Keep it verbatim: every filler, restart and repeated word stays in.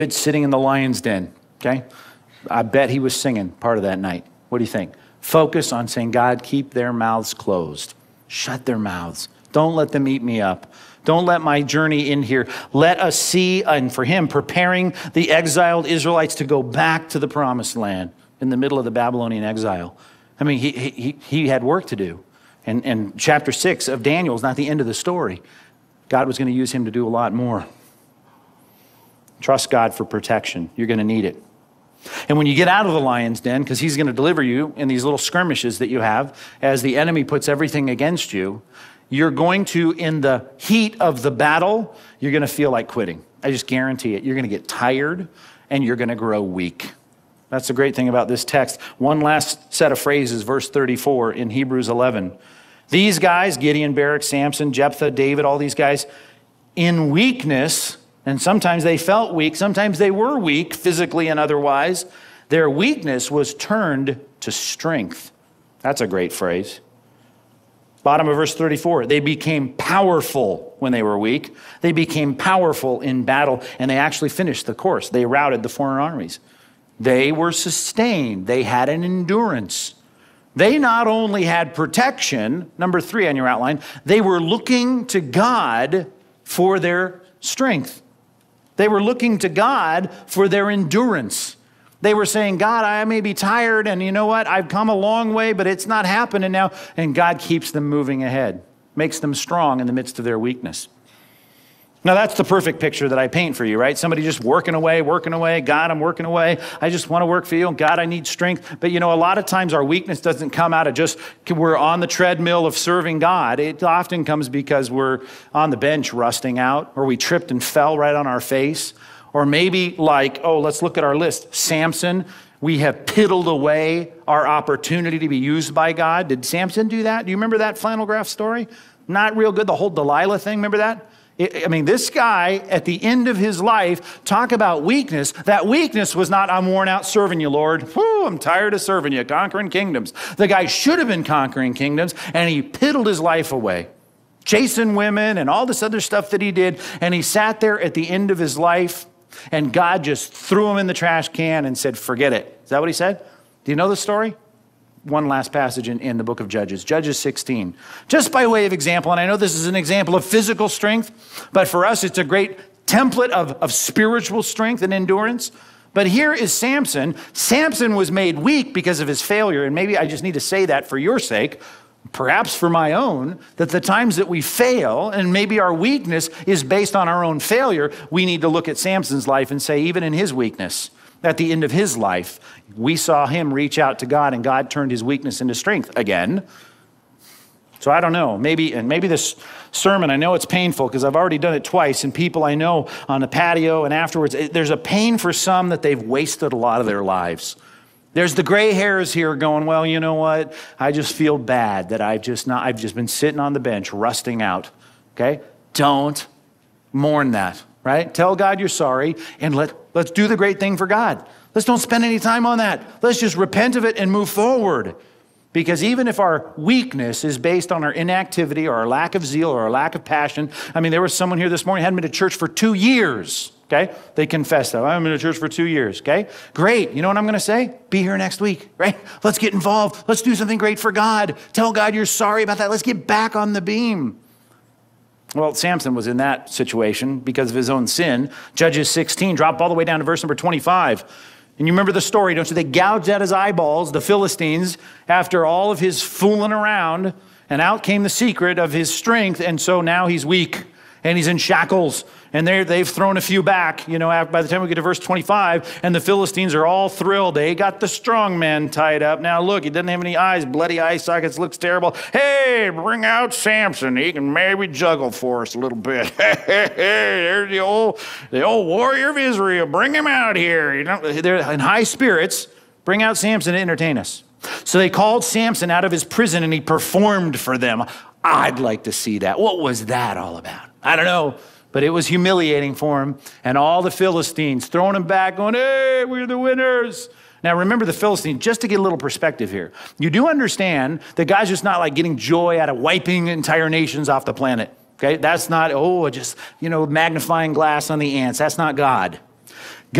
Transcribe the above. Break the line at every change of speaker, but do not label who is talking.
sitting in the lion's den, okay? I bet he was singing part of that night. What do you think? Focus on saying, God, keep their mouths closed. Shut their mouths. Don't let them eat me up. Don't let my journey in here. Let us see, and for him, preparing the exiled Israelites to go back to the promised land in the middle of the Babylonian exile. I mean, he, he, he had work to do. And, and chapter six of Daniel is not the end of the story. God was going to use him to do a lot more. Trust God for protection. You're going to need it. And when you get out of the lion's den, because he's going to deliver you in these little skirmishes that you have, as the enemy puts everything against you, you're going to, in the heat of the battle, you're going to feel like quitting. I just guarantee it. You're going to get tired and you're going to grow weak. That's the great thing about this text. One last set of phrases, verse thirty-four in Hebrews eleven. These guys, Gideon, Barak, Samson, Jephthah, David, all these guys, in weakness, and sometimes they felt weak, sometimes they were weak physically and otherwise, their weakness was turned to strength. That's a great phrase. Bottom of verse thirty-four, they became powerful when they were weak. They became powerful in battle, and they actually finished the course. They routed the foreign armies. They were sustained. They had an endurance. They not only had protection, number three on your outline, they were looking to God for their strength. They were looking to God for their endurance. They were saying, God, I may be tired, and you know what? I've come a long way, but it's not happening now. And God keeps them moving ahead, makes them strong in the midst of their weakness. Now, that's the perfect picture that I paint for you, right? Somebody just working away, working away. God, I'm working away. I just want to work for you. God, I need strength. But, you know, a lot of times our weakness doesn't come out of just we're on the treadmill of serving God. It often comes because we're on the bench rusting out, or we tripped and fell right on our face. Or maybe like, oh, let's look at our list. Samson, we have piddled away our opportunity to be used by God. Did Samson do that? Do you remember that flannel graph story? Not real good. The whole Delilah thing, remember that? I mean, this guy, at the end of his life, talk about weakness. That weakness was not, I'm worn out serving you, Lord. Whew, I'm tired of serving you, conquering kingdoms. The guy should have been conquering kingdoms, and he piddled his life away, chasing women and all this other stuff that he did. And he sat there at the end of his life, and God just threw him in the trash can and said, forget it. Is that what he said? Do you know the story? One last passage in, in the book of Judges, Judges sixteen. Just by way of example, and I know this is an example of physical strength, but for us it's a great template of, of spiritual strength and endurance. But here is Samson. Samson was made weak because of his failure, and maybe I just need to say that for your sake, perhaps for my own, that the times that we fail, and maybe our weakness is based on our own failure, we need to look at Samson's life and say, even in his weakness, at the end of his life, we saw him reach out to God, and God turned his weakness into strength again. So I don't know, maybe, and maybe this sermon, I know it's painful because I've already done it twice, and people I know on the patio and afterwards, it, there's a pain for some that they've wasted a lot of their lives. There's the gray hairs here going, well, you know what? I just feel bad that I've just not, I've just been sitting on the bench rusting out, okay? Don't mourn that, right? Tell God you're sorry, and let, let's do the great thing for God. Let's don't spend any time on that. Let's just repent of it and move forward. Because even if our weakness is based on our inactivity or our lack of zeal or our lack of passion, I mean, there was someone here this morning who hadn't been to church for two years, okay? They confessed that. I haven't been to church for two years, okay? Great. You know what I'm going to say? Be here next week, right? Let's get involved. Let's do something great for God. Tell God you're sorry about that. Let's get back on the beam. Well, Samson was in that situation because of his own sin. Judges sixteen, drop all the way down to verse number twenty-five. And you remember the story, don't you? They gouged out his eyeballs, the Philistines, after all of his fooling around. And out came the secret of his strength. And so now he's weak and he's in shackles. And they've thrown a few back, you know, by the time we get to verse twenty-five, and the Philistines are all thrilled. They got the strong man tied up. Now, look, he doesn't have any eyes, bloody eye sockets, looks terrible. Hey, bring out Samson. He can maybe juggle for us a little bit. Hey, hey, hey, there's the old, the old warrior of Israel. Bring him out here. You know, they're in high spirits. Bring out Samson to entertain us. So they called Samson out of his prison, and he performed for them. I'd like to see that. What was that all about? I don't know. But it was humiliating for him. And all the Philistines throwing him back, going, hey, we're the winners. Now, remember the Philistines, just to get a little perspective here. You do understand that God's just not like getting joy out of wiping entire nations off the planet. Okay? That's not, oh, just, you know, magnifying glass on the ants. That's not God.